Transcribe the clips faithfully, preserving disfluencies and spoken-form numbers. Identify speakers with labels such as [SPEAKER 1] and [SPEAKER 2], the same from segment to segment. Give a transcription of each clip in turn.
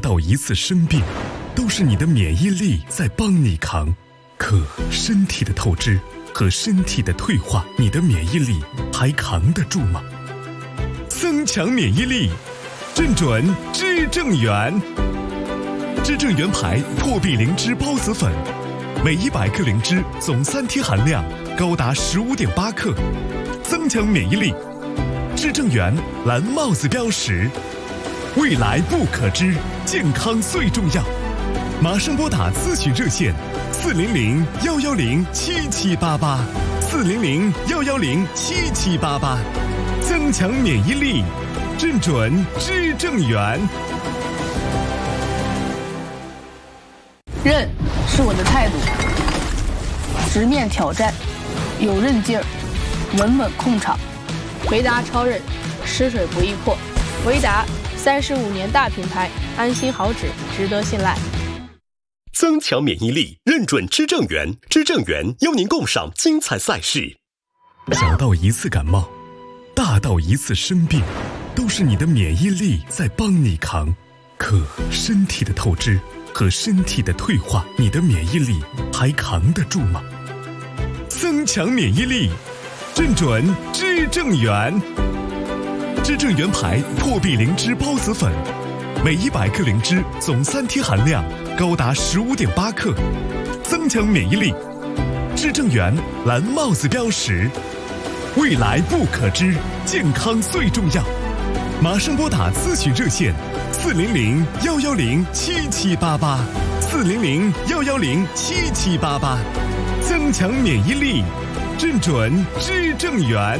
[SPEAKER 1] 到一次生病，都是你的免疫力在帮你扛。可身体的透支和身体的退化，你的免疫力还扛得住吗？增强免疫力，正准知正元。知正元牌破壁灵芝孢子粉，每一百克灵芝总三贴含量高达十五点八克，增强免疫力。知正元蓝帽子标识，未来不可知，健康最重要。马上拨打咨询热线四零零幺幺零七七八八，四零零幺幺零七七八八，增强免疫力，正准知正元。
[SPEAKER 2] 韧是我的态度，直面挑战，有韧劲儿，稳稳控场。
[SPEAKER 3] 维达超韧，湿水不易破。维达三十五年大品牌，安心好纸，值得信赖。
[SPEAKER 4] 增强免疫力，认准知正元。知正元邀您共赏精彩赛事。
[SPEAKER 1] 小到一次感冒，大到一次生病，都是你的免疫力在帮你扛。可身体的透支和身体的退化，你的免疫力还扛得住吗？增强免疫力，正准知正元。知正元牌破壁灵芝孢子粉，每一百克灵芝总三贴含量高达十五点八克，增强免疫力。知正元蓝帽子标识，未来不可知，健康最重要。马上拨打咨询热线四零零幺幺零七七八八，四零零幺幺零七七八八，增强免疫力，正准知正元。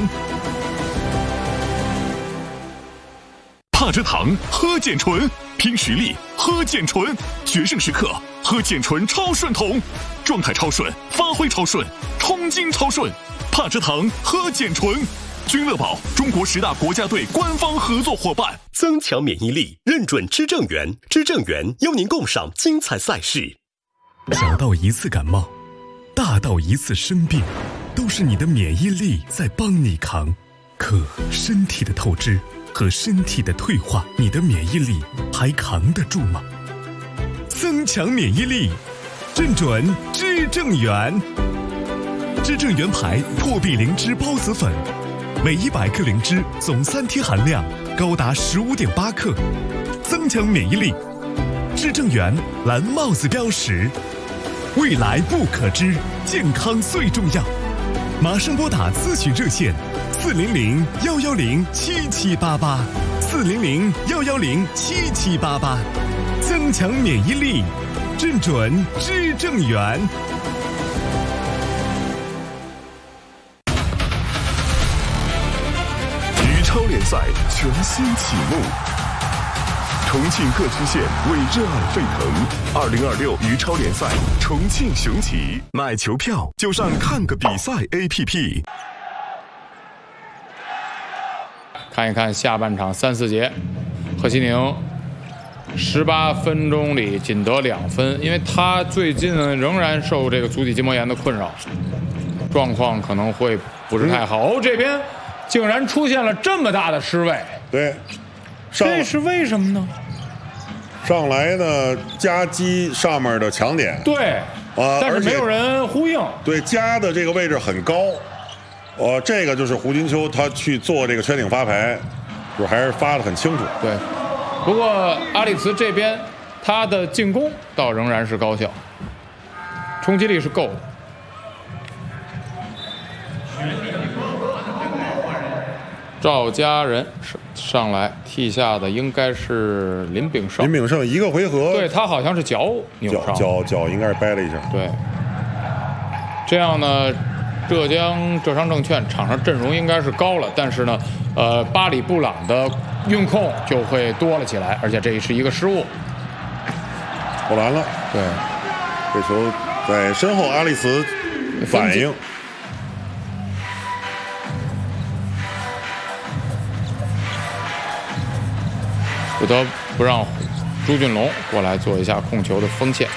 [SPEAKER 5] 帕蔗糖喝碱醇，拼实力喝碱醇，决胜时刻喝碱醇超顺桶，状态超顺，发挥超顺，冲劲超顺。帕蔗糖喝碱醇，君乐宝中国十大国家队官方合作伙伴。
[SPEAKER 4] 增强免疫力，认准知正元。知正元邀您共赏精彩赛事。
[SPEAKER 1] 小到一次感冒，大到一次生病，都是你的免疫力在帮你扛。可身体的透支和身体的退化，你的免疫力还扛得住吗？增强免疫力，正准知正元。知正元牌破壁灵芝孢子粉，每一百克灵芝总三贴含量高达十五点八克，增强免疫力。知正元蓝帽子标识，未来不可知，健康最重要。马上拨打咨询热线四零零幺幺零七七八八，四零零幺幺零七七八八，增强免疫力，正准知正元。
[SPEAKER 5] 羽超联赛全新启幕，重庆各支线为热爱沸腾。二零二六羽超联赛重庆雄起，买球票就上看个比赛 A P P。
[SPEAKER 6] 看一看下半场三四节，贺西宁十八分钟里仅得两分，因为他最近仍然受这个足底筋膜炎的困扰，状况可能会不是太好。哦，这边竟然出现了这么大的失位，
[SPEAKER 7] 对，
[SPEAKER 6] 这是为什么呢？
[SPEAKER 7] 上来呢夹击上面的强点，
[SPEAKER 6] 对，
[SPEAKER 7] 啊，
[SPEAKER 6] 但是没有人呼应。
[SPEAKER 7] 对，夹的这个位置很高。呃，这个就是胡金秋他去做这个圈顶发牌，就还是发得很清楚。
[SPEAKER 6] 对，不过阿里茨这边他的进攻倒仍然是高效，冲击力是够的。赵家人上来替下的应该是林炳胜。
[SPEAKER 7] 林炳胜一个回合，
[SPEAKER 6] 对他好像是脚扭伤，
[SPEAKER 7] 脚脚应该是掰了一下。
[SPEAKER 6] 对，这样呢。浙江浙商证券场上阵容应该是高了，但是呢，呃，巴里布朗的运控就会多了起来，而且这是一个失误。
[SPEAKER 7] 投篮了，
[SPEAKER 6] 对，
[SPEAKER 7] 这球在身后，阿里茨反应，
[SPEAKER 6] 不得不让朱俊龙过来做一下控球的锋线。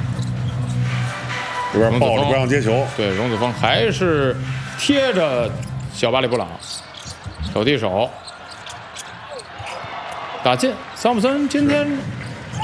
[SPEAKER 7] 这边抱着不让接球，
[SPEAKER 6] 对，荣子峰还是贴着小巴里布朗，手递手打进。桑普森今天